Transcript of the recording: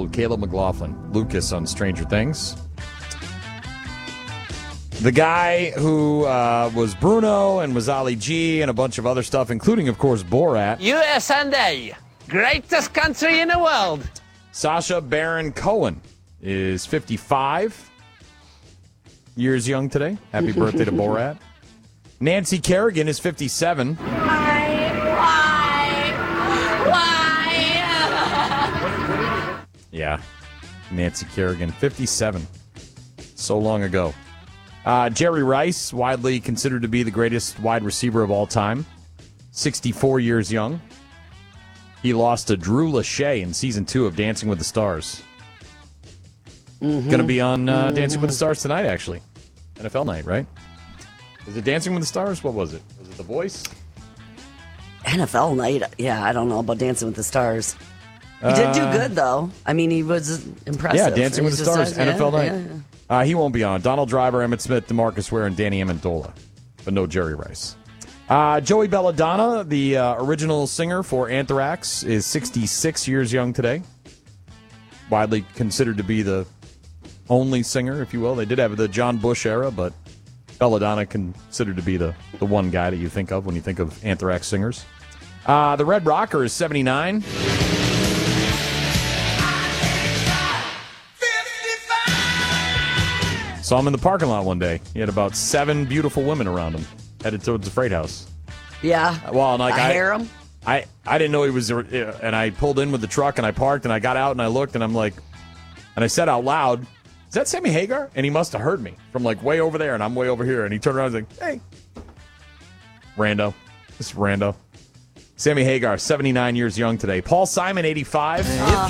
old Caleb McLaughlin, Lucas on Stranger Things. The guy who was Bruno and was Ali G and a bunch of other stuff, including, of course, Borat. USA, greatest country in the world. Sacha Baron Cohen is 55 years young today. Happy birthday to Borat. Nancy Kerrigan is 57. Why? Yeah, Nancy Kerrigan, 57. So long ago. Jerry Rice, widely considered to be the greatest wide receiver of all time, 64 years young. He lost to Drew Lachey in season 2 of Dancing with the Stars. Going to be on Dancing with the Stars tonight, actually. NFL night, right? Is it Dancing with the Stars? What was it? Was it The Voice? NFL night? Yeah, I don't know about Dancing with the Stars. He did do good, though. I mean, he was impressive. Yeah, Dancing with the Stars, NFL night. Yeah. He won't be on. Donald Driver, Emmitt Smith, DeMarcus Ware, and Danny Amendola. But no Jerry Rice. Joey Belladonna, the original singer for Anthrax, is 66 years young today. Widely considered to be the only singer, if you will. They did have the John Bush era, but Belladonna considered to be the one guy that you think of when you think of Anthrax singers. The Red Rocker is 79. Saw him in the parking lot one day. He had about 7 beautiful women around him, headed towards the Freight House. Yeah. Well, and like a harem? I didn't know he was, and I pulled in with the truck, and I parked, and I got out, and I looked, and I'm like, and I said out loud, "Is that Sammy Hagar?" And he must have heard me from like way over there, and I'm way over here, and he turned around and was like, "Hey, rando, this is rando." Sammy Hagar, 79 years young today. Paul Simon, 85. If